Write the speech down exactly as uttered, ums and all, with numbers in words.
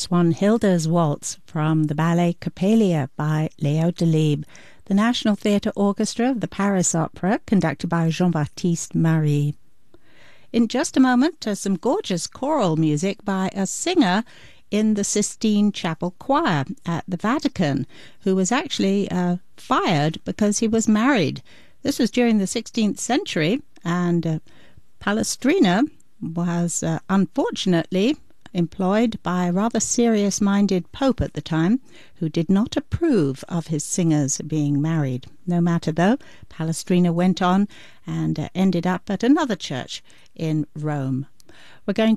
Swanhilda's Waltz from the ballet Coppelia by Leo Delibes, the National Theatre Orchestra of the Paris Opera, conducted by Jean-Baptiste Marie. In just a moment, uh, some gorgeous choral music by a singer in the Sistine Chapel Choir at the Vatican, who was actually uh, fired because he was married. This was during the sixteenth century, and uh, Palestrina was uh, unfortunately employed by a rather serious-minded pope at the time, who did not approve of his singers being married. No matter though, Palestrina went on and uh, ended up at another church in Rome. We're going